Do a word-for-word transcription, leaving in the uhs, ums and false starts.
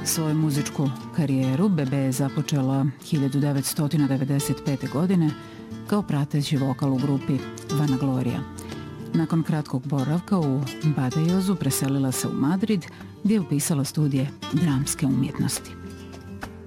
Svoju muzičku karijeru Bebe je započela hiljadu devetsto devedeset pete. godine kao prateći vokal u grupi Vanagloria. Nakon kratkog boravka u Badajozu preselila se u Madrid gdje je upisala studije dramske umjetnosti.